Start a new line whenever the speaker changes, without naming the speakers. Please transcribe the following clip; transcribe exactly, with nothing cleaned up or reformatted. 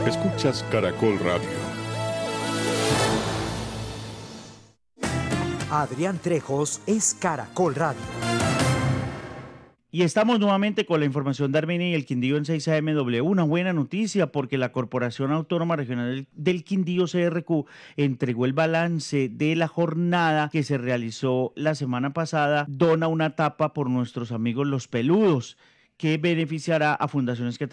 Escuchas Caracol Radio.
Adrián Trejos es Caracol Radio.
Y estamos nuevamente con la información de Armenia y el Quindío en seis A M W. Una buena noticia porque la Corporación Autónoma Regional del Quindío, C R Q, entregó el balance de la jornada que se realizó la semana pasada. Dona una tapa por nuestros amigos los peludos, que beneficiará a fundaciones que